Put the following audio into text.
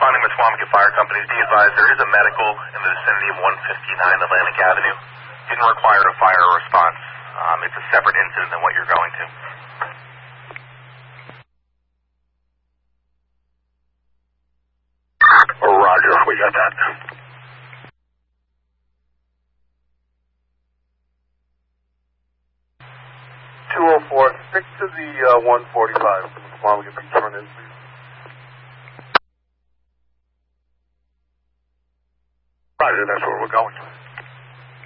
responding with Swamigan Fire Company. Be advised, there is a medical in the vicinity of 159 Atlantic Avenue. Didn't require a fire response. It's a separate incident than what you're going to. Roger, we got that. Stick to the 145. Swamigan Beach run in, please. Roger, that's where we're going.